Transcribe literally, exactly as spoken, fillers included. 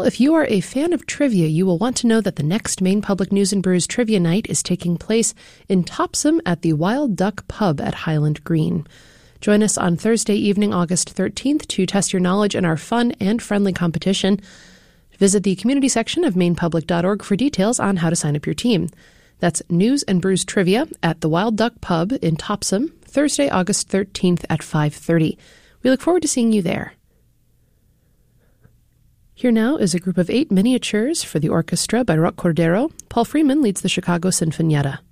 Well, if you are a fan of trivia, you will want to know that the next Maine Public News and Brews Trivia Night is taking place in Topsom at the Wild Duck Pub at Highland Green. Join us on Thursday evening, August thirteenth, to test your knowledge in our fun and friendly competition. Visit the community section of maine public dot org for details on how to sign up your team. That's News and Brews Trivia at the Wild Duck Pub in Topsom, Thursday, August thirteenth at five thirty. We look forward to seeing you there. Here now is a group of eight miniatures for the orchestra by Roch Cordero. Paul Freeman leads the Chicago Sinfonietta.